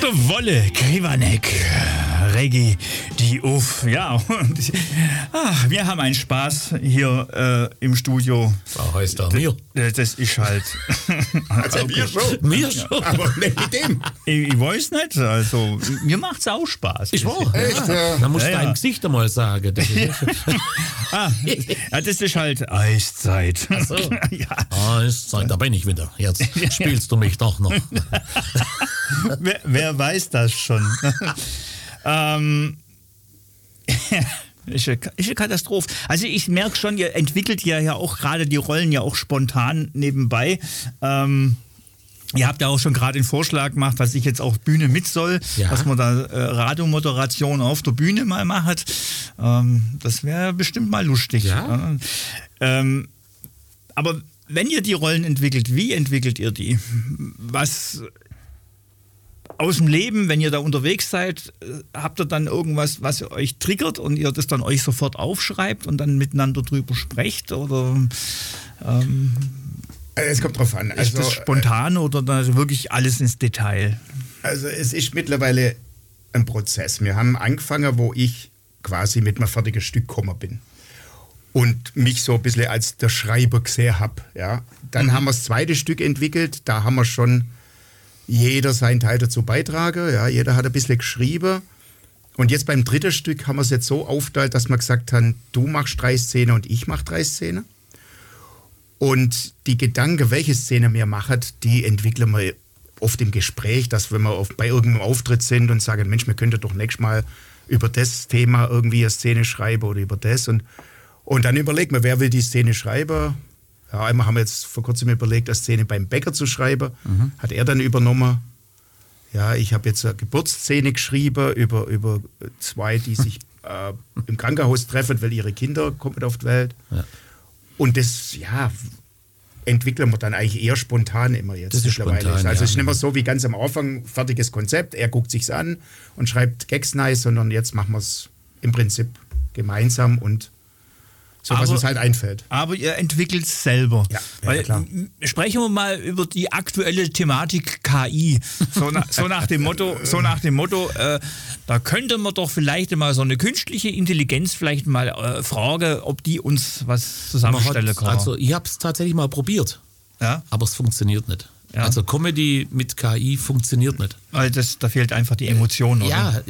Der Wolle Krivanek, Reggae, die Uff. Ja, und wir haben einen Spaß hier im Studio. Was heißt da mir? Das ist halt. Also okay. Mir schon. Aber nicht mit dem. Ich weiß nicht, also mir macht's auch Spaß. Ich war. Echt? Ja. Da musst du Ja, dein ja. Gesicht einmal sagen. Das ist Ja, das ist halt Eiszeit. Ach so. Ja. Eiszeit, da bin ich wieder. Jetzt spielst du mich doch noch. Wer weiß das schon? Ist eine Katastrophe. Also ich merke schon, ihr entwickelt ja auch gerade die Rollen ja auch spontan nebenbei. Ihr habt ja auch schon gerade den Vorschlag gemacht, dass ich jetzt auch Bühne mit soll, Ja. dass man da Radiomoderation auf der Bühne mal macht. Das wäre bestimmt mal lustig. Ja. Aber wenn ihr die Rollen entwickelt, wie entwickelt ihr die? Was aus dem Leben, wenn ihr da unterwegs seid, habt ihr dann irgendwas, was euch triggert und ihr das dann euch sofort aufschreibt und dann miteinander drüber sprecht? Oder Es kommt drauf an. ist das spontan oder dann wirklich alles ins Detail? Also es ist mittlerweile ein Prozess. Wir haben angefangen, wo ich quasi mit einem fertigen Stück gekommen bin und mich so ein bisschen als der Schreiber gesehen habe. Ja. Dann haben wir das zweite Stück entwickelt, da haben wir schon jeder seinen Teil dazu beitragen. Ja. Jeder hat ein bisschen geschrieben. Und jetzt beim dritten Stück haben wir es jetzt so aufgeteilt, dass wir gesagt haben, du machst 3 Szenen und ich mache 3 Szenen. Und die Gedanken, welche Szene wir machen, die entwickeln wir oft im Gespräch, dass wenn wir bei irgendeinem Auftritt sind und sagen, Mensch, wir könnten doch nächstes Mal über das Thema irgendwie eine Szene schreiben oder über das. Und dann überlegt man, wer will die Szene schreiben. Ja, einmal haben wir jetzt vor kurzem überlegt, eine Szene beim Bäcker zu schreiben. Hat er dann übernommen. Ja, ich habe jetzt eine Geburtsszene geschrieben über 2, die sich im Krankenhaus treffen, weil ihre Kinder kommen auf die Welt. Ja. Und das, ja, entwickeln wir dann eigentlich eher spontan immer jetzt. Das ist mittlerweile. spontan, Also es ist ja. nicht mehr so wie ganz am Anfang, fertiges Konzept, er guckt sich's an und schreibt Gags nice, sondern jetzt machen wir es im Prinzip gemeinsam und so, was Aber- uns halt einfällt. Aber ihr entwickelt es selber. Ja, Weil, klar. sprechen wir mal über die aktuelle Thematik KI. So nach dem Motto, da könnte man doch vielleicht mal so eine künstliche Intelligenz vielleicht mal fragen, ob die uns was zusammenstellen kann. Also ich habe es tatsächlich mal probiert, Ja? aber es funktioniert nicht. Ja. Also Comedy mit KI funktioniert nicht. Weil da fehlt einfach die Emotion, oder?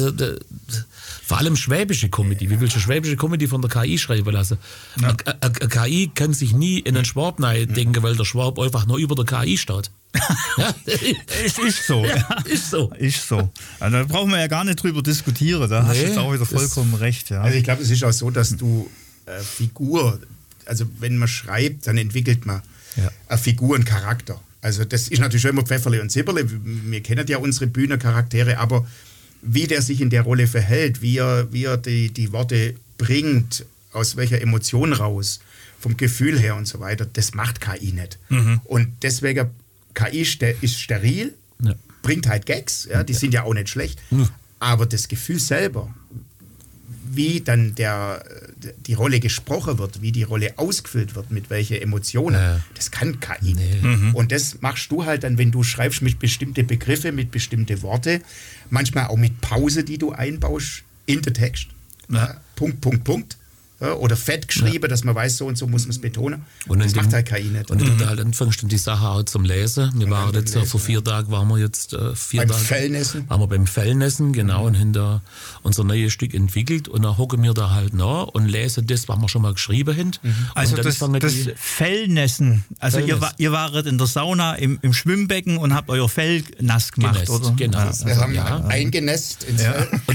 Vor allem schwäbische Comedy. Wie willst du schwäbische Comedy von der KI schreiben lassen? Ja. Eine KI kann sich nie in einen Schwab denken, weil der Schwab einfach nur über der KI steht. Ja, Es ist so. ist so. Ist so. Also da brauchen wir ja gar nicht drüber diskutieren. Da hast du Nee, jetzt auch wieder vollkommen recht. Ja. Also ich glaube, es ist auch so, dass du Figur, also wenn man schreibt, dann entwickelt man eine Figur, einen Charakter. Also das ist natürlich schon immer Pfefferle und Zipperle. Wir kennen ja unsere Bühnencharaktere, aber wie der sich in der Rolle verhält, wie er die Worte bringt, aus welcher Emotion raus, vom Gefühl her und so weiter, das macht KI nicht. Und deswegen, KI ist steril, Ja. bringt halt Gags, ja, die sind ja auch nicht schlecht, aber das Gefühl selber, wie dann die Rolle gesprochen wird, wie die Rolle ausgefüllt wird, mit welchen Emotionen, das kann KI nicht. Und das machst du halt dann, wenn du schreibst mit bestimmten Begriffe, mit bestimmten Worte, manchmal auch mit Pause, die du einbaust in den Text. Ja. Punkt, Punkt, Punkt. Ja, oder fett geschrieben, dass man weiß, so und so muss man es betonen. Und das macht halt KI nicht. Und dann halt anfängst du die Sache auch zum Lesen. Wir waren jetzt Lesen, vor 4 Tagen, waren wir jetzt 4 Beim Tage. Fellnessen. Haben wir beim Fellnessen, genau, und haben da unser neues Stück entwickelt. Und dann hocken wir da halt nach und lesen das, was wir schon mal geschrieben haben. Also und dann das fangen die- Fellnässen. Also Fellnässen. ihr waret in der Sauna im Schwimmbecken und habt euer Fell nass gemacht, Genässt, oder? genau. Ja. Wir haben Ja. eingenässt ins Fell.